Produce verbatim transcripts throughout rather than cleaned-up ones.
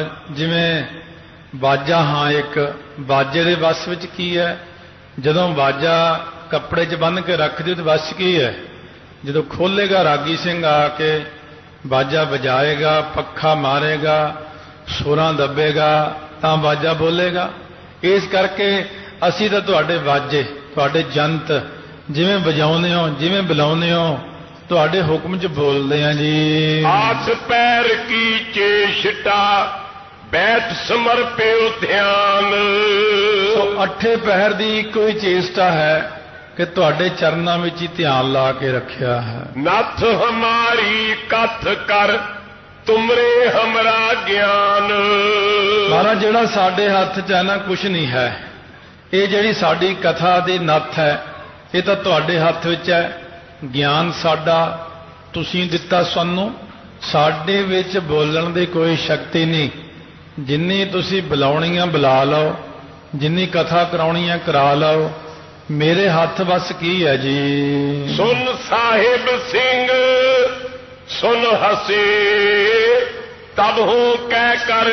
ਜਿਵੇਂ ਬਾਜਾ, ਹਾਂ ਇੱਕ ਬਾਜੇ ਦੇ ਵੱਸ ਵਿੱਚ ਕੀ ਹੈ? ਜਦੋਂ ਬਾਜਾ ਕੱਪੜੇ 'ਚ ਬੰਨ੍ਹ ਕੇ ਰੱਖ ਦਿਓ ਤਾਂ ਵੱਸ ਕੀ ਹੈ? ਜਦੋਂ ਖੋਲ੍ਹੇਗਾ ਰਾਗੀ ਸਿੰਘ ਆ ਕੇ ਬਾਜਾ ਵਜਾਏਗਾ, ਪੱਖਾ ਮਾਰੇਗਾ, ਸੁਰਾਂ ਦੱਬੇਗਾ ਤਾਂ ਬਾਜਾ ਬੋਲੇਗਾ। ਇਸ ਕਰਕੇ ਅਸੀਂ ਤਾਂ ਤੁਹਾਡੇ ਬਾਜੇ, ਤੁਹਾਡੇ ਜੰਤ ਜਿਵੇਂ ਵਜਾਉਂਦੇ ਹੋ, ਜਿਵੇਂ ਬੁਲਾਉਂਦੇ ਹੋ, ਤੁਹਾਡੇ ਹੁਕਮ 'ਚ ਬੋਲਦੇ ਹਾਂ ਜੀ। ਆਸ ਪੈਰ ਕੀ ਚੇਸ਼ਟਾ ਬੈਠ ਸਮਰਪਿਓ ਧਿਆਨ। ਸੋ ਅੱਠੇ ਪਹਿਰ ਦੀ ਇੱਕੋ ਹੀ ਚੇਸ਼ਟਾ ਹੈ ਕਿ ਤੁਹਾਡੇ ਚਰਨਾਂ ਵਿੱਚ ਹੀ ਧਿਆਨ ਲਾ ਕੇ ਰੱਖਿਆ ਹੈ। ਨੱਥ ਹਮਾਰੀ ਕਥ ਕਰ ਤੁਮਰੇ ਹਮਰਾ ਗਿਆਨ। ਮਹਾਰਾਜ ਜਿਹੜਾ ਸਾਡੇ ਹੱਥ 'ਚ ਹੈ ਨਾ ਕੁਛ ਨਹੀਂ ਹੈ। ਇਹ ਜਿਹੜੀ ਸਾਡੀ ਕਥਾ ਦੀ ਨੱਥ ਹੈ ਇਹ ਤਾਂ ਤੁਹਾਡੇ ਹੱਥ ਵਿੱਚ ਹੈ। ਗਿਆਨ ਸਾਡਾ ਤੁਸੀਂ ਦਿੱਤਾ ਸਾਨੂੰ, ਸਾਡੇ ਵਿੱਚ ਬੋਲਣ ਦੀ ਕੋਈ ਸ਼ਕਤੀ ਨਹੀਂ। ਜਿੰਨੀ ਤੁਸੀਂ ਬੁਲਾਉਣੀਆਂ ਬੁਲਾ ਲਓ, ਜਿੰਨੀ ਕਥਾ ਕਰਾਉਣੀ ਹੈ ਕਰਾ ਲਓ, ਮੇਰੇ ਹੱਥ ਬਸ ਕੀ ਹੈ ਜੀ। ਸੁਨ ਸਾਹਿਬ ਸਿੰਘ ਸੁਨ ਹਸੇ ਤਬ ਹੋ ਕਹਿ ਕਰ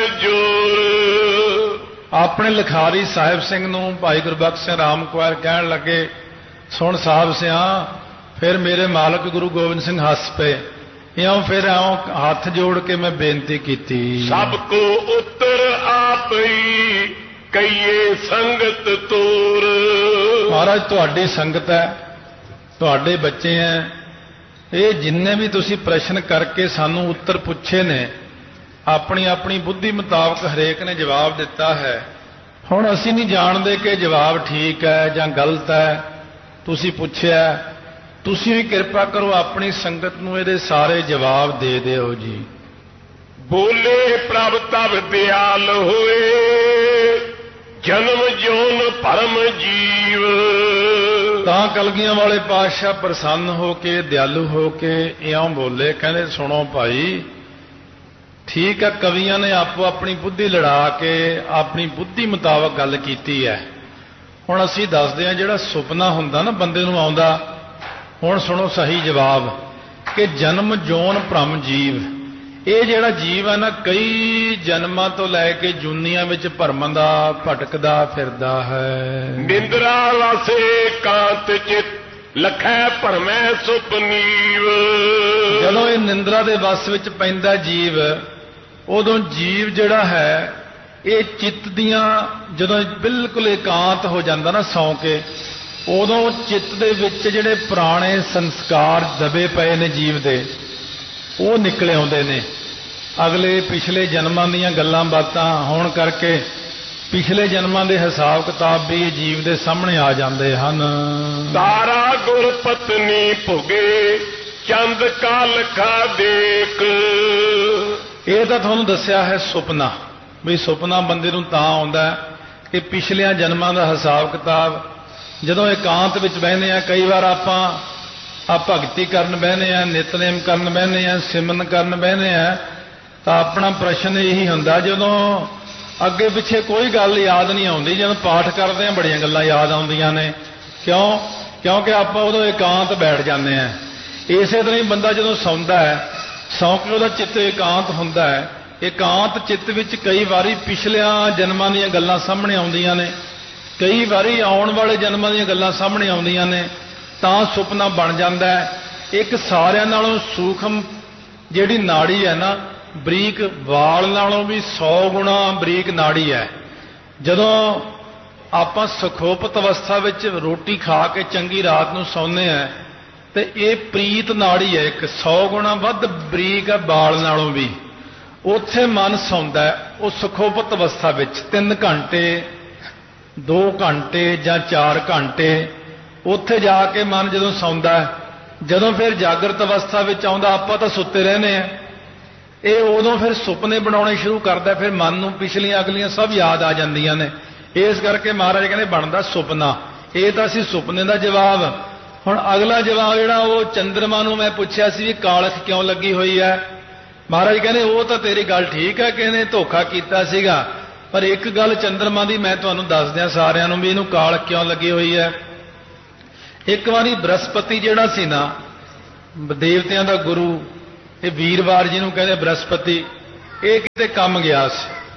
ਜੋਰ। ਆਪਣੇ ਲਿਖਾਰੀ ਸਾਹਿਬ ਸਿੰਘ ਨੂੰ ਭਾਈ ਗੁਰਬਖਸ਼ ਸਿੰਘ ਰਾਮ ਕੁਆਰ ਕਹਿਣ ਲੱਗੇ, ਸੁਣ ਸਾਹਿਬ ਸਿਆ। ਫਿਰ ਮੇਰੇ ਮਾਲਕ ਗੁਰੂ ਗੋਬਿੰਦ ਸਿੰਘ ਹੱਸ ਪਏ। ਇਉਂ ਫਿਰ ਇਉਂ ਹੱਥ ਜੋੜ ਕੇ ਮੈਂ ਬੇਨਤੀ ਕੀਤੀ, ਸਭ ਕੋ ਉੱਤਰ ਆਪ ਹੀ ਕਈਏ ਸੰਗਤ ਤੋਰ। ਮਹਾਰਾਜ ਤੁਹਾਡੀ ਸੰਗਤ ਹੈ, ਤੁਹਾਡੇ ਬੱਚੇ ਹੈ। ਇਹ ਜਿੰਨੇ ਵੀ ਤੁਸੀਂ ਪ੍ਰਸ਼ਨ ਕਰਕੇ ਸਾਨੂੰ ਉੱਤਰ ਪੁੱਛੇ ਨੇ, ਆਪਣੀ ਆਪਣੀ ਬੁੱਧੀ ਮੁਤਾਬਕ ਹਰੇਕ ਨੇ ਜਵਾਬ ਦਿੱਤਾ ਹੈ। ਹੁਣ ਅਸੀਂ ਨਹੀਂ ਜਾਣਦੇ ਕਿ ਜਵਾਬ ਠੀਕ ਹੈ ਜਾਂ ਗਲਤ ਹੈ। ਤੁਸੀਂ ਪੁੱਛਿਆ, ਤੁਸੀਂ ਵੀ ਕਿਰਪਾ ਕਰੋ ਆਪਣੀ ਸੰਗਤ ਨੂੰ ਇਹਦੇ ਸਾਰੇ ਜਵਾਬ ਦੇ ਦਿਓ ਜੀ। ਬੋਲੇ ਪ੍ਰਭ ਤਬ ਦਿਆਲ ਹੋਏ ਜਨਮ ਜੋਨ ਭਰਮ ਜੀਵ। ਤਾਂ ਕਲਗੀਆਂ ਵਾਲੇ ਪਾਤਸ਼ਾਹ ਪ੍ਰਸੰਨ ਹੋ ਕੇ, ਦਿਆਲੂ ਹੋ ਕੇ ਇਉਂ ਬੋਲੇ, ਕਹਿੰਦੇ ਸੁਣੋ ਭਾਈ, ਠੀਕ ਹੈ ਕਵੀਆਂ ਨੇ ਆਪੋ ਆਪਣੀ ਬੁੱਧੀ ਲੜਾ ਕੇ ਆਪਣੀ ਬੁੱਧੀ ਮੁਤਾਬਕ ਗੱਲ ਕੀਤੀ ਹੈ। ਹੁਣ ਅਸੀਂ ਦੱਸਦੇ ਹਾਂ ਜਿਹੜਾ ਸੁਪਨਾ ਹੁੰਦਾ ਨਾ ਬੰਦੇ ਨੂੰ ਆਉਂਦਾ। ਹੁਣ ਸੁਣੋ ਸਹੀ ਜਵਾਬ ਕਿ ਜਨਮ ਜੋਨ ਭਰਮ ਜੀਵ। ਇਹ ਜਿਹੜਾ ਜੀਵ ਹੈ ਨਾ ਕਈ ਜਨਮਾਂ ਤੋਂ ਲੈ ਕੇ ਜੂਨੀਆਂ ਵਿੱਚ ਭਰਮਾਂ ਦਾ ਭਟਕਦਾ ਫਿਰਦਾ ਹੈ। ਨਿੰਦਰਾ ਵਾਸੇ ਕਾਂਤ ਚਿਤ ਲਖੈ ਭਰਮੈ ਸੁਪਨੀਵ। ਜਦੋਂ ਇਹ ਨਿੰਦਰਾ ਦੇ ਵਸ ਵਿੱਚ ਪੈਂਦਾ ਜੀਵ, ਉਦੋਂ ਜੀਵ ਜਿਹੜਾ ਹੈ ਇਹ ਚਿੱਤ ਦੀਆਂ, ਜਦੋਂ ਬਿਲਕੁਲ ਇਕਾਂਤ ਹੋ ਜਾਂਦਾ ਨਾ ਸੌਂ ਕੇ, ਉਦੋਂ ਚਿੱਤ ਦੇ ਵਿੱਚ ਜਿਹੜੇ ਪੁਰਾਣੇ ਸੰਸਕਾਰ ਦਬੇ ਪਏ ਨੇ ਜੀਵ ਦੇ, ਉਹ ਨਿਕਲੇ ਆਉਂਦੇ ਨੇ। ਅਗਲੇ ਪਿਛਲੇ ਜਨਮਾਂ ਦੀਆਂ ਗੱਲਾਂ ਬਾਤਾਂ ਹੋਣ ਕਰਕੇ ਪਿਛਲੇ ਜਨਮਾਂ ਦੇ ਹਿਸਾਬ ਕਿਤਾਬ ਵੀ ਜੀਵ ਦੇ ਸਾਹਮਣੇ ਆ ਜਾਂਦੇ ਹਨ। ਤਾਰਾ ਗੁਰ ਪਤਨੀ ਭੁਗੇ ਚੰਦ ਕਾ ਲਖਾ ਦੇਖ। ਇਹ ਤਾਂ ਤੁਹਾਨੂੰ ਦੱਸਿਆ ਹੈ ਸੁਪਨਾ, ਵੀ ਸੁਪਨਾ ਬੰਦੇ ਨੂੰ ਤਾਂ ਆਉਂਦਾ ਕਿ ਪਿਛਲਿਆਂ ਜਨਮਾਂ ਦਾ ਹਿਸਾਬ ਕਿਤਾਬ ਜਦੋਂ ਇਕਾਂਤ ਵਿੱਚ ਬਹਿੰਦੇ ਆ। ਕਈ ਵਾਰ ਆਪਾਂ ਆ ਭਗਤੀ ਕਰਨ ਬਹਿੰਦੇ ਆ, ਨਿਤਨੇਮ ਕਰਨ ਬਹਿੰਦੇ ਆ, ਸਿਮਰਨ ਕਰਨ ਬਹਿੰਦੇ ਆ, ਤਾਂ ਆਪਣਾ ਪ੍ਰਸ਼ਨ ਇਹੀ ਹੁੰਦਾ ਜਦੋਂ ਅੱਗੇ ਪਿੱਛੇ ਕੋਈ ਗੱਲ ਯਾਦ ਨਹੀਂ ਆਉਂਦੀ। ਜਦੋਂ ਪਾਠ ਕਰਦੇ ਆ ਬੜੀਆਂ ਗੱਲਾਂ ਯਾਦ ਆਉਂਦੀਆਂ ਨੇ। ਕਿਉਂ? ਕਿਉਂਕਿ ਆਪਾਂ ਉਦੋਂ ਇਕਾਂਤ ਬੈਠ ਜਾਂਦੇ ਆ। ਇਸੇ ਤਰ੍ਹਾਂ ਹੀ ਬੰਦਾ ਜਦੋਂ ਸੌਂਦਾ ਹੈ, ਸੌਂ ਕੇ ਉਹਦਾ ਚਿੱਤ ਇਕਾਂਤ ਹੁੰਦਾ ਹੈ। ਇਕਾਂਤ ਚਿੱਤ ਵਿੱਚ ਕਈ ਵਾਰੀ ਪਿਛਲਿਆਂ ਜਨਮਾਂ ਦੀਆਂ ਗੱਲਾਂ ਸਾਹਮਣੇ ਆਉਂਦੀਆਂ ਨੇ, ਕਈ ਵਾਰੀ ਆਉਣ ਵਾਲੇ ਜਨਮਾਂ ਦੀਆਂ ਗੱਲਾਂ ਸਾਹਮਣੇ ਆਉਂਦੀਆਂ ਨੇ, ਤਾਂ ਸੁਪਨਾ ਬਣ ਜਾਂਦਾ ਹੈ। ਇੱਕ ਸਾਰਿਆਂ ਨਾਲੋਂ ਸੂਖਮ ਜਿਹੜੀ ਨਾੜੀ ਹੈ ਨਾ, ਬਰੀਕ ਵਾਲ ਨਾਲੋਂ ਵੀ ਸੌ ਗੁਣਾ ਬਰੀਕ ਨਾੜੀ ਹੈ। ਜਦੋਂ ਆਪਾਂ ਸੁਖੋਪਤ ਅਵਸਥਾ ਵਿੱਚ ਰੋਟੀ ਖਾ ਕੇ ਚੰਗੀ ਰਾਤ ਨੂੰ ਸੌਂਦੇ ਹਾਂ ਤੇ ਇਹ ਪ੍ਰੀਤ ਨਾੜੀ ਹੈ, ਇੱਕ ਸੌ ਗੁਣਾ ਵੱਧ ਬਰੀਕ ਹੈ ਵਾਲ ਨਾਲੋਂ ਵੀ। ਉੱਥੇ ਮਨ ਸੌਂਦਾ ਹੈ। ਉਹ ਸੁਖੋਪਤ ਅਵਸਥਾ ਵਿੱਚ ਤਿੰਨ ਘੰਟੇ, ਦੋ ਘੰਟੇ ਜਾਂ ਚਾਰ ਘੰਟੇ ਉੱਥੇ ਜਾ ਕੇ ਮਨ ਜਦੋਂ ਸੌਂਦਾ ਹੈ। ਜਦੋਂ ਫਿਰ ਜਾਗਰਤ ਅਵਸਥਾ ਵਿੱਚ ਆਉਂਦਾ, ਆਪਾਂ ਤਾਂ ਸੁੱਤੇ ਰਹਿੰਦੇ ਆ, ਇਹ ਉਦੋਂ ਫਿਰ ਸੁਪਨੇ ਬਣਾਉਣੇ ਸ਼ੁਰੂ ਕਰਦਾ। ਫਿਰ ਮਨ ਨੂੰ ਪਿਛਲੀਆਂ ਅਗਲੀਆਂ ਸਭ ਯਾਦ ਆ ਜਾਂਦੀਆਂ ਨੇ। ਇਸ ਕਰਕੇ ਮਹਾਰਾਜ ਕਹਿੰਦੇ ਬਣਦਾ ਸੁਪਨਾ। ਇਹ ਤਾਂ ਸੀ ਸੁਪਨੇ ਦਾ ਜਵਾਬ। ਹੁਣ ਅਗਲਾ ਜਵਾਬ ਜਿਹੜਾ ਉਹ ਚੰਦਰਮਾ ਨੂੰ ਮੈਂ ਪੁੱਛਿਆ ਸੀ ਵੀ ਕਾਲਖ ਕਿਉਂ ਲੱਗੀ ਹੋਈ ਹੈ। ਮਹਾਰਾਜ ਕਹਿੰਦੇ ਉਹ ਤਾਂ ਤੇਰੀ ਗੱਲ ਠੀਕ ਹੈ ਕਿ ਇਹਨੇ ਧੋਖਾ ਕੀਤਾ ਸੀਗਾ, ਪਰ ਇੱਕ ਗੱਲ ਚੰਦਰਮਾ ਦੀ ਮੈਂ ਤੁਹਾਨੂੰ ਦੱਸ ਦਿਆਂ ਸਾਰਿਆਂ ਨੂੰ ਵੀ ਇਹਨੂੰ ਕਾਲਖ ਕਿਉਂ ਲੱਗੀ ਹੋਈ ਹੈ। ਇੱਕ ਵਾਰੀ ਬ੍ਰਹਸਪਤੀ ਜਿਹੜਾ ਸੀ ਨਾ, ਦੇਵਤਿਆਂ ਦਾ ਗੁਰੂ, ਇਹ ਵੀਰਵਾਰ ਜਿਹਨੂੰ ਕਹਿੰਦੇ ਬ੍ਰਹਸਪਤੀ, ਇਹ ਕਿਤੇ ਕੰਮ ਗਿਆ ਸੀ।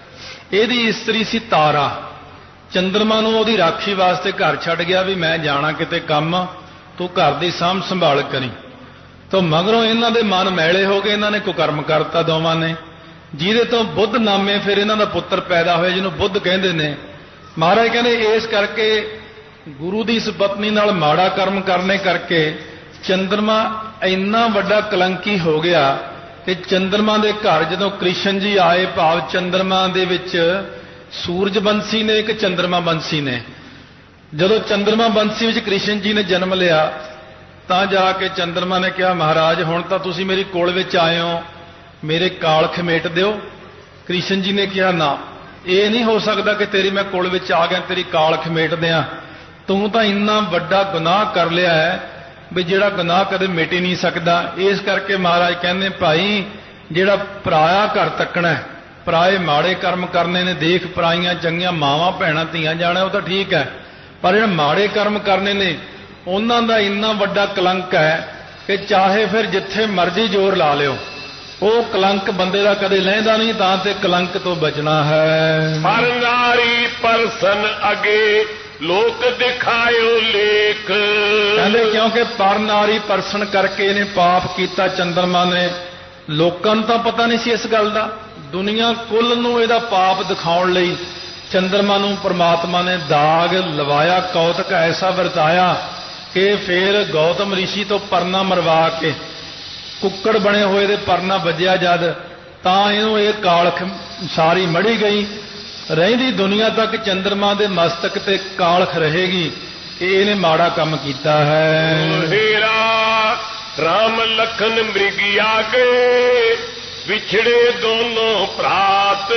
ਇਹਦੀ ਇਸਤਰੀ ਸੀ ਤਾਰਾ। ਚੰਦਰਮਾ ਨੂੰ ਉਹਦੀ ਰਾਖੀ ਵਾਸਤੇ ਘਰ ਛੱਡ ਗਿਆ ਵੀ ਮੈਂ ਜਾਣਾ ਕਿਤੇ ਕੰਮ, ਤੂੰ ਘਰ ਦੀ ਸਾਂਭ ਸੰਭਾਲ ਕਰੀ। ਤਾਂ ਮਗਰੋਂ ਇਹਨਾਂ ਦੇ ਮਨ ਮੈਲੇ ਹੋ ਗਏ, ਇਹਨਾਂ ਨੇ ਕੁਕਰਮ ਕਰਤਾ ਦੋਵਾਂ ਨੇ, ਜਿਹਦੇ ਤੋਂ ਬੁੱਧ ਨਾਮੇ ਫਿਰ ਇਹਨਾਂ ਦਾ ਪੁੱਤਰ ਪੈਦਾ ਹੋਇਆ, ਜਿਹਨੂੰ ਬੁੱਧ ਕਹਿੰਦੇ ਨੇ। ਮਹਾਰਾਜ ਕਹਿੰਦੇ ਇਸ ਕਰਕੇ ਗੁਰੂ ਦੀ ਇਸ ਪਤਨੀ ਨਾਲ ਮਾੜਾ ਕਰਮ ਕਰਨੇ ਕਰਕੇ ਚੰਦਰਮਾ ਇੰਨਾ ਵੱਡਾ ਕਲੰਕੀ ਹੋ ਗਿਆ ਕਿ ਚੰਦਰਮਾ ਦੇ ਘਰ ਜਦੋਂ ਕ੍ਰਿਸ਼ਨ ਜੀ ਆਏ, ਭਾਵ ਚੰਦਰਮਾ ਦੇ ਵਿੱਚ ਸੂਰਜ ਬੰਸੀ ਨੇ ਇੱਕ ਚੰਦਰਮਾ ਬੰਸੀ ਨੇ, ਜਦੋਂ ਚੰਦਰਮਾ ਬੰਸੀ ਵਿੱਚ ਕ੍ਰਿਸ਼ਨ ਜੀ ਨੇ ਜਨਮ ਲਿਆ ਤਾਂ ਜਾ ਕੇ ਚੰਦਰਮਾ ਨੇ ਕਿਹਾ ਮਹਾਰਾਜ ਹੁਣ ਤਾਂ ਤੁਸੀਂ ਮੇਰੀ ਕੋਲ ਵਿੱਚ ਆਏ ਹੋ, ਮੇਰੇ ਕਾਲ ਖਮੇਟ ਦਿਓ। ਕ੍ਰਿਸ਼ਨ ਜੀ ਨੇ ਕਿਹਾ ਨਾ, ਇਹ ਨਹੀਂ ਹੋ ਸਕਦਾ ਕਿ ਤੇਰੀ ਮੈਂ ਕੋਲ ਵਿੱਚ ਆ ਗਿਆ ਤੇਰੀ ਕਾਲ ਖਮੇਟ ਦਿਆਂ, ਤੂੰ ਤਾਂ ਇੰਨਾ ਵੱਡਾ ਗੁਨਾਹ ਕਰ ਲਿਆ ਹੈ ਵੀ ਜਿਹੜਾ ਗੁਨਾਹ ਕਦੇ ਮਿਟ ਹੀ ਨਹੀਂ ਸਕਦਾ। ਇਸ ਕਰਕੇ ਮਹਾਰਾਜ ਕਹਿੰਦੇ ਭਾਈ ਜਿਹੜਾ ਪਰਾਇਆ ਘਰ ਤੱਕਣਾ, ਪਰਾਏ ਮਾੜੇ ਕਰਮ ਕਰਨੇ ਨੇ, ਦੇਖ ਪਰਾਈਆਂ ਚੰਗੀਆਂ ਮਾਵਾਂ ਭੈਣਾਂ ਧੀਆਂ ਜਾਣਾ ਉਹ ਤਾਂ ਠੀਕ ਹੈ, ਪਰ ਜਿਹੜੇ ਮਾੜੇ ਕਰਮ ਕਰਨੇ ਨੇ ਉਹਨਾਂ ਦਾ ਇੰਨਾ ਵੱਡਾ ਕਲੰਕ ਹੈ ਕਿ ਚਾਹੇ ਫਿਰ ਜਿੱਥੇ ਮਰਜ਼ੀ ਜ਼ੋਰ ਲਾ ਲਿਓ, ਉਹ ਕਲੰਕ ਬੰਦੇ ਦਾ ਕਦੇ ਲਹਿੰਦਾ ਨਹੀਂ, ਤਾਂ ਤੇ ਕਲੰਕ ਤੋਂ ਬਚਣਾ ਹੈ। ਪਰ ਨਾਰੀ ਪਰਸਨ ਅਗੇ ਲੋਕ ਦਿਖਾਇਓ ਲੇਖ, ਕਹਿੰਦੇ ਕਿਉਂਕਿ ਪਰ ਨਾਰੀ ਪਰਸਨ ਕਰਕੇ ਇਹਨੇ ਪਾਪ ਕੀਤਾ ਚੰਦਰਮਾ ਨੇ। ਲੋਕਾਂ ਨੂੰ ਤਾਂ ਪਤਾ ਨਹੀਂ ਸੀ ਇਸ ਗੱਲ ਦਾ, ਦੁਨੀਆ ਕੁੱਲ ਨੂੰ ਇਹਦਾ ਪਾਪ ਦਿਖਾਉਣ ਲਈ ਚੰਦਰਮਾ ਨੂੰ ਪਰਮਾਤਮਾ ਨੇ ਦਾਗ ਲਵਾਇਆ, ਕੌਤਕ ਐਸਾ ਵਰਤਾਇਆ ਕਿ ਫਿਰ ਗੌਤਮ ਰਿਸ਼ੀ ਤੋਂ ਪਰਨਾ ਮਰਵਾ ਕੇ ਕੁੱਕੜ ਬਣੇ ਹੋਏ ਦੇ ਪਰਨਾ ਵੱਜਿਆ ਜਦ, ਤਾਂ ਇਹਨੂੰ ਇਹ ਕਾਲਖ ਸਾਰੀ ਮੜੀ ਗਈ। ਰਹਿੰਦੀ ਦੁਨੀਆ ਤੱਕ ਚੰਦਰਮਾ ਦੇ ਮਸਤਕ ਤੇ ਕਾਲਖ ਰਹੇਗੀ ਕਿ ਇਹਨੇ ਮਾੜਾ ਕੰਮ ਕੀਤਾ ਹੈ। ਹੀਰਾ ਰਾਮ ਲਖਨ ਮ੍ਰਿਗ ਆਗੇ ਵਿਛੜੇ ਦੋਨੋਂ ਭਰਾਤ।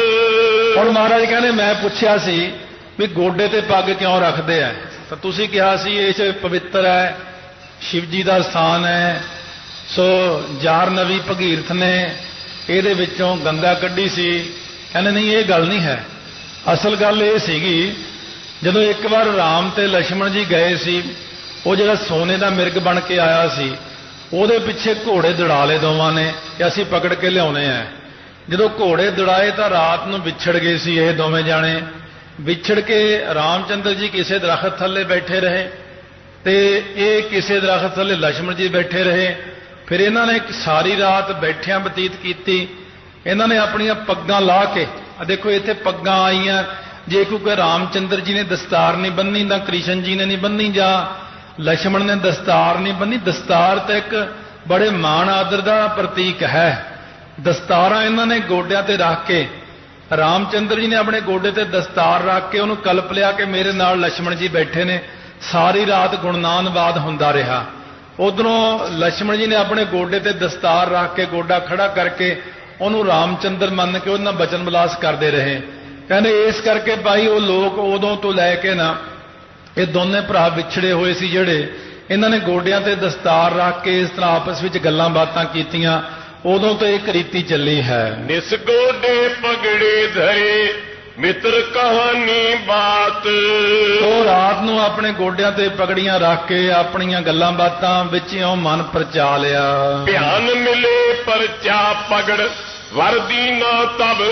ਹੁਣ ਮਹਾਰਾਜ ਕਹਿੰਦੇ ਮੈਂ ਪੁੱਛਿਆ ਸੀ ਵੀ ਗੋਡੇ ਤੇ ਪੱਗ ਕਿਉਂ ਰੱਖਦੇ ਆ, ਤਾਂ ਤੁਸੀਂ ਕਿਹਾ ਸੀ ਇਹ 'ਚ ਪਵਿੱਤਰ ਹੈ, ਸ਼ਿਵ ਜੀ ਦਾ ਸਥਾਨ ਹੈ, ਸੋ ਜਾਰਨਵੀ ਭਗੀਰਥ ਨੇ ਇਹਦੇ ਵਿੱਚੋਂ ਗੰਗਾ ਕੱਢੀ ਸੀ। ਕਹਿੰਦੇ ਨਹੀਂ ਇਹ ਗੱਲ ਨਹੀਂ ਹੈ, ਅਸਲ ਗੱਲ ਇਹ ਸੀਗੀ ਜਦੋਂ ਇੱਕ ਵਾਰ ਰਾਮ ਤੇ ਲక్ష్మణ ਜੀ ਗਏ ਸੀ, ਉਹ ਜਿਹੜਾ ਸੋਨੇ ਦਾ ਮਿਰਗ ਬਣ ਕੇ ਆਇਆ ਸੀ ਉਹਦੇ ਪਿੱਛੇ ਘੋੜੇ ਦੌੜਾ ਲਏ ਦੋਵਾਂ ਨੇ ਕਿ ਅਸੀਂ ਪਕੜ ਕੇ ਲਿਆਉਣੇ ਆ। ਜਦੋਂ ਘੋੜੇ ਦੌੜਾਏ ਤਾਂ ਰਾਤ ਨੂੰ ਵਿਛੜ ਗਏ ਸੀ ਇਹ ਦੋਵੇਂ ਜਾਣੇ। ਵਿਛੜ ਕੇ ਰਾਮਚੰਦਰ ਜੀ ਕਿਸੇ ਦਰਖਤ ਥੱਲੇ ਬੈਠੇ ਰਹੇ ਤੇ ਇਹ ਕਿਸੇ ਦਰਖਤ ਥੱਲੇ ਲక్ష్మణ ਜੀ ਬੈਠੇ ਰਹੇ। ਫਿਰ ਇਹਨਾਂ ਨੇ ਸਾਰੀ ਰਾਤ ਬੈਠਿਆਂ ਬਤੀਤ ਕੀਤੀ। ਇਹਨਾਂ ਨੇ ਆਪਣੀਆਂ ਪੱਗਾਂ ਲਾ ਕੇ, ਆ ਦੇਖੋ ਇੱਥੇ ਪੱਗਾਂ ਆਈਆਂ, ਜੇ ਕੋਈ ਰਾਮਚੰਦਰ ਜੀ ਨੇ ਦਸਤਾਰ ਨਹੀਂ ਬੰਨੀ ਤਾਂ ਕ੍ਰਿਸ਼ਨ ਜੀ ਨੇ ਨਹੀਂ ਬੰਨੀ, ਜਾਂ ਲక్ష్మణ ਨੇ ਦਸਤਾਰ ਨਹੀਂ ਬੰਨੀ। ਦਸਤਾਰ ਤਾਂ ਇੱਕ ਬੜੇ ਮਾਣ ਆਦਰ ਦਾ ਪ੍ਰਤੀਕ ਹੈ। ਦਸਤਾਰਾਂ ਇਹਨਾਂ ਨੇ ਗੋਡਿਆਂ ਤੇ ਰੱਖ ਕੇ, ਰਾਮਚੰਦਰ ਜੀ ਨੇ ਆਪਣੇ ਗੋਡੇ ਤੇ ਦਸਤਾਰ ਰੱਖ ਕੇ ਉਹਨੂੰ ਕਲਪ ਲਿਆ ਕਿ ਮੇਰੇ ਨਾਲ ਲక్ష్మణ ਜੀ ਬੈਠੇ ਨੇ। ਸਾਰੀ ਰਾਤ ਗੁਣਨਾਨਵਾਦ ਹੁੰਦਾ ਰਿਹਾ। ਉਧਰੋਂ ਲక్ష్మణ ਜੀ ਨੇ ਆਪਣੇ ਗੋਡੇ ਤੇ ਦਸਤਾਰ ਰੱਖ ਕੇ, ਗੋਡਾ ਖੜਾ ਕਰਕੇ ਉਹਨੂੰ ਰਾਮਚੰਦਰ ਮੰਨ ਕੇ ਉਹਨਾਂ ਬਚਨ ਵਿਲਾਸ ਕਰਦੇ ਰਹੇ। ਕਹਿੰਦੇ ਇਸ ਕਰਕੇ ਭਾਈ ਉਹ ਲੋਕ ਉਦੋਂ ਤੋਂ ਲੈ ਕੇ ਨਾ ਇਹ ਦੋਨੇ ਭਰਾ ਵਿਛੜੇ ਹੋਏ ਸੀ ਜਿਹੜੇ, ਇਹਨਾਂ ਨੇ ਗੋਡਿਆਂ ਤੇ ਦਸਤਾਰ ਰੱਖ ਕੇ ਇਸ ਤਰ੍ਹਾਂ ਆਪਸ ਵਿੱਚ ਗੱਲਾਂ ਬਾਤਾਂ ਕੀਤੀਆਂ, ਉਦੋਂ ਤੋਂ ਇੱਕ ਰੀਤੀ ਚੱਲੀ ਹੈ। ਨਿਸ ਗੋਡੇ ਪਗੜੇ ਧਰੇ ਮਿੱਤਰ ਕਹਾਣੀ ਬਾਤ। ਉਹ ਰਾਤ ਨੂੰ ਆਪਣੇ ਗੋਡਿਆਂ ਤੇ ਪਗੜੀਆਂ ਰੱਖ ਕੇ ਆਪਣੀਆਂ ਗੱਲਾਂ ਬਾਤਾਂ ਵਿੱਚ ਇਉਂ ਮਨ ਪਰਚਾ ਲਿਆ। ਧਿਆਨ ਮਿਲੇ ਪਰਚਾ ਪਗੜ ਵਰਦੀ ਨਾ ਤਬ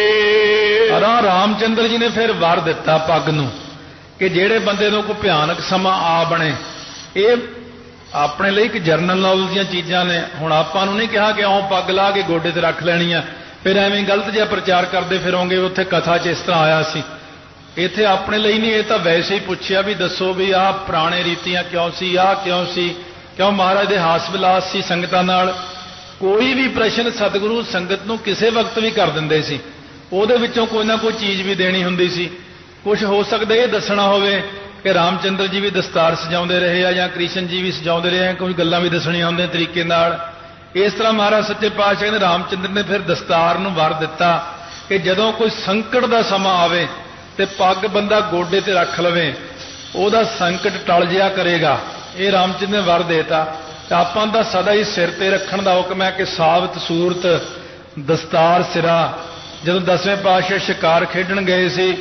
ਏ। ਰਾ ਰਾਮਚੰਦਰ ਜੀ ਨੇ ਫਿਰ ਵਰ ਦਿੱਤਾ ਪੱਗ ਨੂੰ ਕਿ ਜਿਹੜੇ ਬੰਦੇ ਨੂੰ ਕੋਈ ਭਿਆਨਕ ਸਮਾਂ ਆ ਬਣੇ। ਇਹ ਆਪਣੇ ਲਈ ਇੱਕ ਜਰਨਲ ਨੌਲੇਜ ਦੀਆਂ ਚੀਜ਼ਾਂ ਨੇ। ਹੁਣ ਆਪਾਂ ਨੂੰ ਨਹੀਂ ਕਿਹਾ ਕਿ ਆਉਂ ਪੱਗ ਲਾ ਕੇ ਗੋਡੇ ਤੇ ਰੱਖ ਲੈਣੀ ਆ, ਫਿਰ ਐਵੇਂ ਗਲਤ ਜਿਹਾ ਪ੍ਰਚਾਰ ਕਰਦੇ ਫਿਰੋਂਗੇ ਉੱਥੇ ਕਥਾ 'ਚ ਇਸ ਤਰ੍ਹਾਂ ਆਇਆ ਸੀ। ਇੱਥੇ ਆਪਣੇ ਲਈ ਨਹੀਂ, ਇਹ ਤਾਂ ਵੈਸੇ ਹੀ ਪੁੱਛਿਆ ਵੀ ਦੱਸੋ ਵੀ ਆਹ ਪੁਰਾਣੇ ਰੀਤੀਆਂ ਕਿਉਂ ਸੀ, ਆਹ ਕਿਉਂ ਸੀ, ਕਿਉਂ ਮਹਾਰਾਜ ਦੇ ਹਾਸ ਵਿਲਾਸ ਸੀ ਸੰਗਤਾਂ ਨਾਲ। ਕੋਈ ਵੀ ਪ੍ਰਸ਼ਨ ਸਤਿਗੁਰੂ ਸੰਗਤ ਨੂੰ ਕਿਸੇ ਵਕਤ ਵੀ ਕਰ ਦਿੰਦੇ ਸੀ, ਉਹਦੇ ਵਿੱਚੋਂ ਕੋਈ ਨਾ ਕੋਈ ਚੀਜ਼ ਵੀ ਦੇਣੀ ਹੁੰਦੀ ਸੀ। ਕੁਝ ਹੋ ਸਕਦਾ ਇਹ ਦੱਸਣਾ ਹੋਵੇ ਕਿ ਰਾਮਚੰਦਰ ਜੀ ਵੀ ਦਸਤਾਰ ਸਜਾਉਂਦੇ ਰਹੇ ਆ ਜਾਂ ਕ੍ਰਿਸ਼ਨ ਜੀ ਵੀ ਸਜਾਉਂਦੇ ਰਹੇ ਆ, ਕੋਈ ਗੱਲਾਂ ਵੀ ਦੱਸਣੀਆਂ ਹੁੰਦੀਆਂ ਤਰੀਕੇ ਨਾਲ। ਇਸ ਤਰ੍ਹਾਂ ਮਹਾਰਾਜ ਸੱਚੇ ਪਾਤਸ਼ਾਹ ਨੇ ਰਾਮਚੰਦਰ ਨੇ ਫਿਰ ਦਸਤਾਰ ਨੂੰ ਵਰ ਦਿੱਤਾ ਕਿ ਜਦੋਂ ਕੋਈ ਸੰਕਟ ਦਾ ਸਮਾਂ ਆਵੇ ਤੇ ਪੱਗ ਬੰਦਾ ਗੋਡੇ ਤੇ ਰੱਖ ਲਵੇ, ਉਹਦਾ ਸੰਕਟ ਟਲ ਜਿਆ ਕਰੇਗਾ। ਇਹ ਰਾਮਚੰਦਰ ਨੇ ਵਰ ਦੇਤਾ। ਤੇ ਆਪਾਂ ਦਾ ਸਦਾ ਹੀ ਸਿਰ ਤੇ ਰੱਖਣ ਦਾ ਹੁਕਮ ਹੈ ਕਿ ਸਾਬਤ ਸੂਰਤ ਦਸਤਾਰ ਸਿਰਾ। ਜਦੋਂ ਦਸਵੇਂ ਪਾਤਸ਼ਾਹ ਸ਼ਿਕਾਰ ਖੇਡਣ ਗਏ ਸੀ,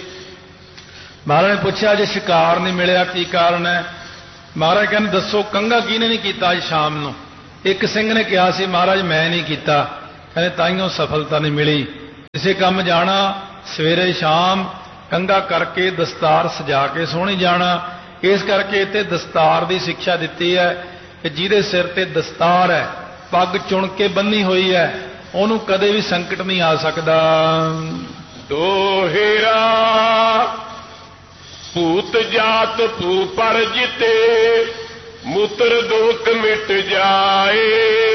ਮਹਾਰਾਜ ਨੇ ਪੁੱਛਿਆ ਜੇ ਸ਼ਿਕਾਰ ਨਹੀਂ ਮਿਲਿਆ ਕੀ ਕਾਰਨ ਹੈ। ਮਹਾਰਾਜ ਕਹਿੰਦੇ ਦੱਸੋ ਕੰਘਾ ਕਿਹਨੇ ਨਹੀਂ ਕੀਤਾ ਅੱਜ ਸ਼ਾਮ ਨੂੰ। ਇੱਕ ਸਿੰਘ ਨੇ ਕਿਹਾ ਸੀ ਮਹਾਰਾਜ ਮੈਂ ਨਹੀਂ ਕੀਤਾ। ਕਹਿੰਦੇ ਤਾਈਓ ਸਫਲਤਾ ਨਹੀਂ ਮਿਲੀ। ਕਿਸੇ ਕੰਮ ਜਾਣਾ ਸਵੇਰੇ ਸ਼ਾਮ ਕੰਘਾ ਕਰਕੇ ਦਸਤਾਰ ਸਜਾ ਕੇ ਸੋਹਣੀ ਜਾਣਾ। ਇਸ ਕਰਕੇ ਇੱਥੇ ਦਸਤਾਰ ਦੀ ਸਿੱਖਿਆ ਦਿੱਤੀ ਹੈ ਕਿ ਜਿਹਦੇ ਸਿਰ ਤੇ ਦਸਤਾਰ ਹੈ, ਪੱਗ ਚੁਣ ਕੇ ਬੰਨੀ ਹੋਈ ਹੈ, ਉਹਨੂੰ ਕਦੇ ਵੀ ਸੰਕਟ ਨਹੀਂ ਆ ਸਕਦਾ। ਦੋਹੇਰਾ ਭੂਤ ਜਾਤ ਭੂ ਪਰ ਜਿਤੇ ਮੂਤਰ ਦੁੱਖ ਮਿਟ ਜਾਏ।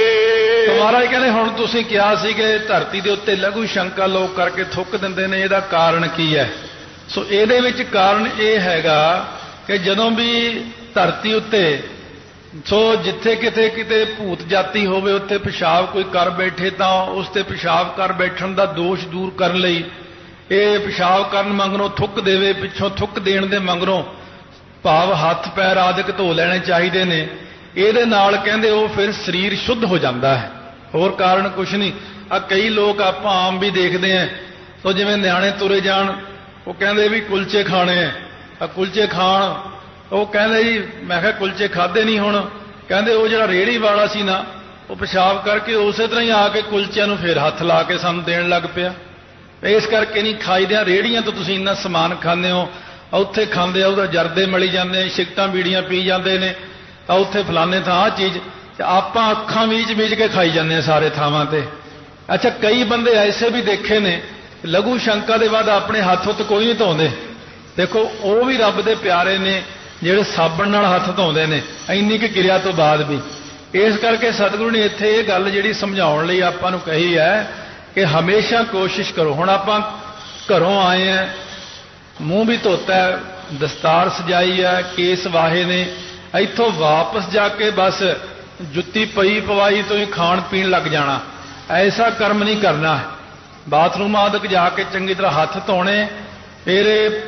ਮਹਾਰਾਜ ਕਹਿੰਦੇ ਹੁਣ ਤੁਸੀਂ ਕਿਹਾ ਸੀ ਕਿ ਧਰਤੀ ਦੇ ਉੱਤੇ ਲਘੂ ਸ਼ੰਕਾ ਲੋਕ ਕਰਕੇ ਥੁੱਕ ਦਿੰਦੇ ਨੇ, ਇਹਦਾ ਕਾਰਨ ਕੀ ਹੈ? ਸੋ ਇਹਦੇ ਵਿੱਚ ਕਾਰਨ ਇਹ ਹੈਗਾ ਕਿ ਜਦੋਂ ਵੀ ਧਰਤੀ ਉੱਤੇ ਸੋ ਜਿੱਥੇ ਕਿਤੇ ਕਿਤੇ ਭੂਤ ਜਾਤੀ ਹੋਵੇ ਉੱਥੇ ਪਿਸ਼ਾਬ ਕੋਈ ਕਰ ਬੈਠੇ ਤਾਂ ਉਸ ਤੇ ਪਿਸ਼ਾਬ ਕਰ ਬੈਠਣ ਦਾ ਦੋਸ਼ ਦੂਰ ਕਰਨ ਲਈ ਇਹ ਪਿਸ਼ਾਬ ਕਰਨ ਮਗਰੋਂ ਥੁੱਕ ਦੇਵੇ, ਪਿੱਛੋਂ ਥੁੱਕ ਦੇਣ ਦੇ ਮਗਰੋਂ ਭਾਵ ਹੱਥ ਪੈਰ ਆਦਿਕ ਧੋ ਲੈਣੇ ਚਾਹੀਦੇ ਨੇ। ਇਹਦੇ ਨਾਲ ਕਹਿੰਦੇ ਉਹ ਫਿਰ ਸਰੀਰ ਸ਼ੁੱਧ ਹੋ ਜਾਂਦਾ ਹੈ, ਹੋਰ ਕਾਰਨ ਕੁਛ ਨਹੀਂ। ਆ ਕਈ ਲੋਕ ਆਪਾਂ ਆਮ ਵੀ ਦੇਖਦੇ ਆਂ, ਸੋ ਜਿਵੇਂ ਨਿਆਣੇ ਤੁਰੇ ਜਾਣ ਉਹ ਕਹਿੰਦੇ ਵੀ ਕੁਲਚੇ ਖਾਣੇ ਆ, ਆ ਕੁਲਚੇ ਖਾਣ, ਉਹ ਕਹਿੰਦੇ ਜੀ ਮੈਂ ਕਿਹਾ ਕੁਲਚੇ ਖਾਦੇ ਨਹੀਂ। ਹੁਣ ਕਹਿੰਦੇ ਉਹ ਜਿਹੜਾ ਰੇਹੜੀ ਵਾਲਾ ਸੀ ਨਾ ਉਹ ਪਿਸ਼ਾਬ ਕਰਕੇ ਉਸੇ ਤਰ੍ਹਾਂ ਹੀ ਆ ਕੇ ਕੁਲਚਿਆਂ ਨੂੰ ਫਿਰ ਹੱਥ ਲਾ ਕੇ ਸਾਨੂੰ ਦੇਣ ਲੱਗ ਪਿਆ। ਇਸ ਕਰਕੇ ਨਹੀਂ ਖਾਈਦਿਆਂ, ਰੇਹੜੀਆਂ ਤੋਂ ਤੁਸੀਂ ਇੰਨਾ ਸਮਾਨ ਖਾਂਦੇ ਹੋ, ਉੱਥੇ ਖਾਂਦੇ ਆ ਉਹਦਾ ਜਰਦੇ ਮਲੀ ਜਾਂਦੇ ਆ, ਸਿਗਰਟਾਂ ਬੀੜੀਆਂ ਪੀ ਜਾਂਦੇ ਨੇ, ਤਾਂ ਉੱਥੇ ਫਲਾਣੇ ਥਾਂ ਆਹ ਚੀਜ਼, ਤੇ ਆਪਾਂ ਅੱਖਾਂ ਮੀਚ ਮੀਚ ਕੇ ਖਾਈ ਜਾਂਦੇ ਆ ਸਾਰੇ ਥਾਵਾਂ ਤੇ। ਅੱਛਾ ਕਈ ਬੰਦੇ ਐਸੇ ਵੀ ਦੇਖੇ ਨੇ ਲਘੂ ਸ਼ੰਕਾ ਦੇ ਬਾਅਦ ਆਪਣੇ ਹੱਥ ਉੱਤ ਕੋਈ ਨਹੀਂ ਧੋਂਦੇ। ਦੇਖੋ ਉਹ ਵੀ ਰੱਬ ਦੇ ਪਿਆਰੇ ਨੇ ਜਿਹੜੇ ਸਾਬਣ ਨਾਲ ਹੱਥ ਧੋਂਦੇ ਨੇ ਇੰਨੀ ਕੁ ਕਿਰਿਆ ਤੋਂ ਬਾਅਦ ਵੀ। ਇਸ ਕਰਕੇ ਸਤਿਗੁਰੂ ਨੇ ਇੱਥੇ ਇਹ ਗੱਲ ਜਿਹੜੀ ਸਮਝਾਉਣ ਲਈ ਆਪਾਂ ਨੂੰ ਕਹੀ ਹੈ ਕਿ ਹਮੇਸ਼ਾ ਕੋਸ਼ਿਸ਼ ਕਰੋ। ਹੁਣ ਆਪਾਂ ਘਰੋਂ ਆਏ ਆ, ਮੂੰਹ ਵੀ ਧੋਤਾ ਹੈ, ਦਸਤਾਰ ਸਜਾਈ ਹੈ, ਕੇਸ ਵਾਹੇ ਨੇ, ਇੱਥੋਂ ਵਾਪਸ ਜਾ ਕੇ ਬਸ ਜੁੱਤੀ ਪਈ ਪਵਾਈ ਤੋਂ ਹੀ ਖਾਣ ਪੀਣ ਲੱਗ ਜਾਣਾ, ਐਸਾ ਕਰਮ ਨਹੀਂ ਕਰਨਾ। ਬਾਥਰੂਮ ਆਦਿਕ ਜਾ ਕੇ ਚੰਗੀ ਤਰ੍ਹਾਂ ਹੱਥ ਧੋਣੇ, ਫਿਰ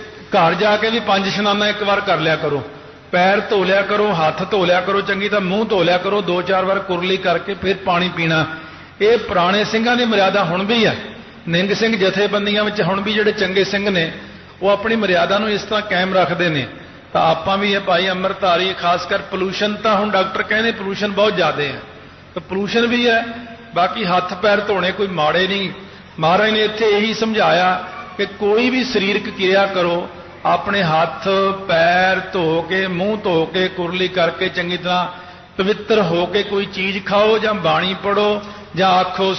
ਘਰ ਜਾ ਕੇ ਵੀ ਪੰਜ ਇਸ਼ਨਾਨਾ ਇੱਕ ਵਾਰ ਕਰ ਲਿਆ ਕਰੋ, ਪੈਰ ਧੋ ਲਿਆ ਕਰੋ, ਹੱਥ ਧੋ ਲਿਆ ਕਰੋ ਚੰਗੀ ਤਰ੍ਹਾਂ, ਮੂੰਹ ਧੋ ਲਿਆ ਕਰੋ, ਦੋ ਚਾਰ ਵਾਰ ਕੁਰਲੀ ਕਰਕੇ ਫਿਰ ਪਾਣੀ ਪੀਣਾ। ਇਹ ਪੁਰਾਣੇ ਸਿੰਘਾਂ ਦੀ ਮਰਿਆਦਾ ਹੁਣ ਵੀ ਹੈ। ਨਿੰਗ ਸਿੰਘ ਜਥੇਬੰਦੀਆਂ ਵਿੱਚ ਹੁਣ ਵੀ ਜਿਹੜੇ ਚੰਗੇ ਸਿੰਘ ਨੇ ਉਹ ਆਪਣੀ ਮਰਿਆਦਾ ਨੂੰ ਇਸ ਤਰ੍ਹਾਂ ਕਾਇਮ ਰੱਖਦੇ ਨੇ। ਤਾਂ ਆਪਾਂ ਵੀ ਇਹ ਭਾਈ ਅੰਮ੍ਰਿਤਧਾਰੀ, ਖਾਸ ਕਰ ਪੋਲੂਸ਼ਨ, ਤਾਂ ਹੁਣ ਡਾਕਟਰ ਕਹਿੰਦੇ ਪੋਲੂਸ਼ਨ ਬਹੁਤ ਜ਼ਿਆਦਾ ਹੈ, ਤਾਂ ਪੋਲੂਸ਼ਨ ਵੀ ਹੈ, ਬਾਕੀ ਹੱਥ ਪੈਰ ਧੋਣੇ ਕੋਈ ਮਾੜੇ ਨਹੀਂ। ਮਹਾਰਾਜ ਨੇ ਇੱਥੇ ਇਹੀ ਸਮਝਾਇਆ ਕਿ ਕੋਈ ਵੀ ਸਰੀਰਕ ਕਿਰਿਆ ਕਰੋ, ਆਪਣੇ ਹੱਥ ਪੈਰ ਧੋ ਕੇ, ਮੂੰਹ ਧੋ ਕੇ, ਕੁਰਲੀ ਕਰਕੇ ਚੰਗੀ ਤਰ੍ਹਾਂ ਪਵਿੱਤਰ ਹੋ ਕੇ ਕੋਈ ਚੀਜ਼ ਖਾਓ ਜਾਂ ਬਾਣੀ ਪੜੋ ਜਾਂ ਆਖੋ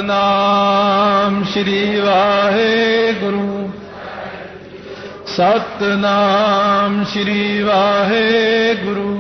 ਸਤਨਾਮ ਸ਼੍ਰੀ ਵਾਹਿਗੁਰੂ, ਸਤਨਾਮ ਸ਼੍ਰੀ ਵਾਹਿਗੁਰੂ।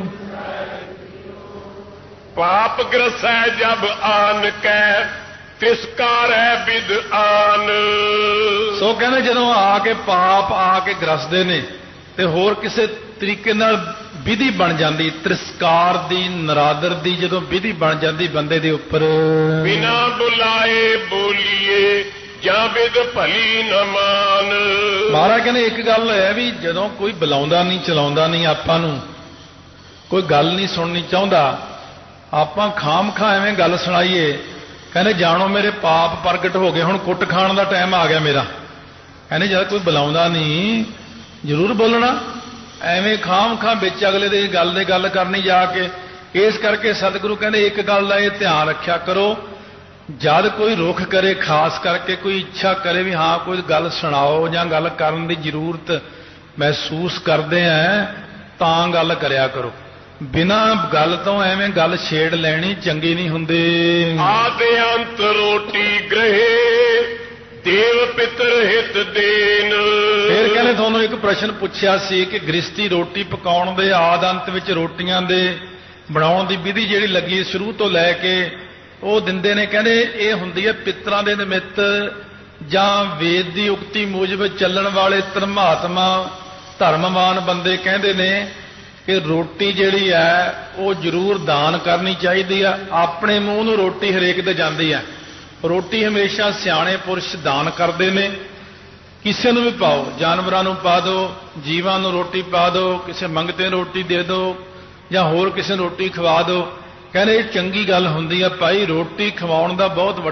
ਪਾਪ ਗ੍ਰਸੈ ਜਬ ਆਨ ਕੈ ਤਿਸਕਾਰ ਹੈ ਵਿਦ ਆਨ। ਸੋ ਕਹਿੰਦੇ ਜਦੋਂ ਆ ਕੇ ਪਾਪ ਆ ਕੇ ਗ੍ਰਸਦੇ ਨੇ ਤੇ ਹੋਰ ਕਿਸੇ ਤਰੀਕੇ ਨਾਲ ਵਿਧੀ ਬਣ ਜਾਂਦੀ, ਤਿਰਸਕਾਰ ਦੀ, ਨਰਾਦਰ ਦੀ ਜਦੋਂ ਵਿਧੀ ਬਣ ਜਾਂਦੀ ਬੰਦੇ ਦੇ ਉੱਪਰ, ਬਿਨਾ ਬੁਲਾਏ ਬੋਲੀਏ ਜਾਂ ਵਿਦ ਭਲੀ ਨ ਮਾਨ। ਮਹਾਰਾਜ ਕਹਿੰਦੇ ਇੱਕ ਗੱਲ ਹੈ ਵੀ ਜਦੋਂ ਕੋਈ ਬੁਲਾਉਂਦਾ ਨਹੀਂ, ਚਲਾਉਂਦਾ ਨਹੀਂ, ਆਪਾਂ ਨੂੰ ਕੋਈ ਗੱਲ ਨਹੀਂ ਸੁਣਨੀ ਚਾਹੁੰਦਾ, ਆਪਾਂ ਖਾਮ ਖਾ ਐਵੇਂ ਗੱਲ ਸੁਣਾਈਏ। ਕਹਿੰਦੇ ਜਾਣੋ ਮੇਰੇ ਪਾਪ ਪ੍ਰਗਟ ਹੋ ਗਏ, ਹੁਣ ਕੁੱਟ ਖਾਣ ਦਾ ਟਾਈਮ ਆ ਗਿਆ ਮੇਰਾ। ਕਹਿੰਦੇ ਜਦ ਕੋਈ ਬੁਲਾਉਂਦਾ ਨਹੀਂ ਜ਼ਰੂਰ ਬੋਲਣਾ, ਐਵੇਂ ਖਾਮ ਖਾ ਵਿੱਚ ਅਗਲੇ ਦੇ ਗੱਲ ਦੇ ਗੱਲ ਕਰਨੀ ਜਾ ਕੇ। ਇਸ ਕਰਕੇ ਸਤਿਗੁਰੂ ਕਹਿੰਦੇ ਇੱਕ ਗੱਲ ਦਾ ਇਹ ਧਿਆਨ ਰੱਖਿਆ ਕਰੋ, ਜਦ ਕੋਈ ਰੁਖ ਕਰੇ, ਖਾਸ ਕਰਕੇ ਕੋਈ ਇੱਛਾ ਕਰੇ ਵੀ ਹਾਂ ਕੋਈ ਗੱਲ ਸੁਣਾਓ ਜਾਂ ਗੱਲ ਕਰਨ ਦੀ ਜ਼ਰੂਰਤ ਮਹਿਸੂਸ ਕਰਦੇ ਆ, ਤਾਂ ਗੱਲ ਕਰਿਆ ਕਰੋ। ਬਿਨਾਂ ਗੱਲ ਤੋਂ ਐਵੇਂ ਗੱਲ ਛੇੜ ਲੈਣੀ ਚੰਗੀ ਨਹੀਂ ਹੁੰਦੀ। ਆਦਿ ਅੰਤ ਰੋਟੀ ਗ੍ਰਹਿ ਦੇਵ ਪਿਤਰ ਹਿਤ ਦੇਨ। ਫਿਰ ਕਹਿੰਦੇ ਤੁਹਾਨੂੰ ਇੱਕ ਪ੍ਰਸ਼ਨ ਪੁੱਛਿਆ ਸੀ ਕਿ ਗ੍ਰਸਤੀ ਰੋਟੀ ਪਕਾਉਣ ਦੇ ਆਦ ਅੰਤ ਵਿੱਚ ਰੋਟੀਆਂ ਦੇ ਬਣਾਉਣ ਦੀ ਵਿਧੀ ਜਿਹੜੀ ਲੱਗੀ ਸ਼ੁਰੂ ਤੋਂ ਲੈ ਕੇ ਉਹ ਦਿੰਦੇ ਨੇ। ਕਹਿੰਦੇ ਇਹ ਹੁੰਦੀ ਹੈ ਪਿਤਰਾਂ ਦੇ ਨਿਮਿੱਤ ਜਾਂ ਵੇਦ ਦੀ ਉਕਤੀ ਮੂਜਬ ਚੱਲਣ ਵਾਲੇ ਧਰਮਾਤਮਾ ਧਰਮਵਾਨ ਬੰਦੇ ਕਹਿੰਦੇ ਨੇ ਕਿ ਰੋਟੀ ਜਿਹੜੀ ਹੈ ਉਹ ਜ਼ਰੂਰ ਦਾਨ ਕਰਨੀ ਚਾਹੀਦੀ ਆ। ਆਪਣੇ ਮੂੰਹ ਨੂੰ ਰੋਟੀ ਹਰੇਕ ਦੇ ਜਾਂਦੀ ਆ। ਰੋਟੀ ਹਮੇਸ਼ਾ ਸਿਆਣੇ ਪੁਰਸ਼ ਦਾਨ ਕਰਦੇ ਨੇ। ਕਿਸੇ ਨੂੰ ਵੀ ਪਾਓ, ਜਾਨਵਰਾਂ ਨੂੰ ਪਾ ਦਿਓ, ਜੀਵਾਂ ਨੂੰ ਰੋਟੀ ਪਾ ਦਿਓ, ਕਿਸੇ ਮੰਗਤੇ ਨੂੰ ਰੋਟੀ ਦੇ ਦਿਓ ਜਾਂ ਹੋਰ ਕਿਸੇ ਨੂੰ ਰੋਟੀ ਖਵਾ ਦਿਓ। ਕਹਿੰਦੇ ਇਹ ਚੰਗੀ ਗੱਲ ਹੁੰਦੀ ਆ ਭਾਈ, ਰੋਟੀ ਖਵਾਉਣ ਦਾ ਬਹੁਤ